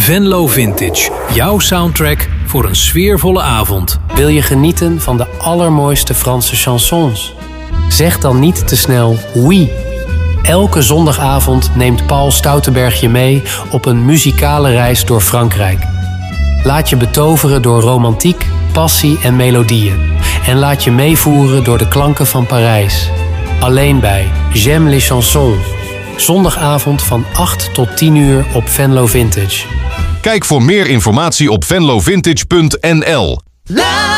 Venlo Vintage, jouw soundtrack voor een sfeervolle avond. Wil je genieten van de allermooiste Franse chansons? Zeg dan niet te snel oui. Elke zondagavond neemt Paul Stoutenberg je mee op een muzikale reis door Frankrijk. Laat je betoveren door romantiek, passie en melodieën. En laat je meevoeren door de klanken van Parijs. Alleen bij J'aime les chansons. Zondagavond van 8 tot 10 uur op Venlo Vintage. Kijk voor meer informatie op venlovintage.nl.